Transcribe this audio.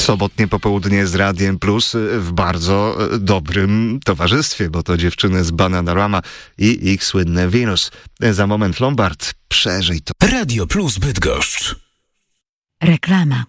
Sobotnie popołudnie z Radiem Plus w bardzo dobrym towarzystwie, bo to dziewczyny z Bananarama i ich słynne Venus. Za moment Lombard. Przeżyj to. Radio Plus Bydgoszcz. Reklama.